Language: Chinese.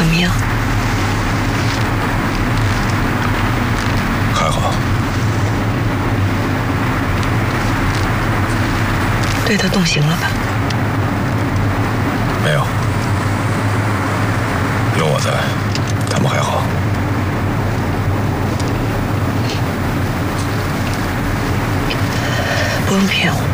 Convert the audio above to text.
怎么样？ 还好。 对他动刑了吧？ 没有，有我在，他们还好。 不用骗我。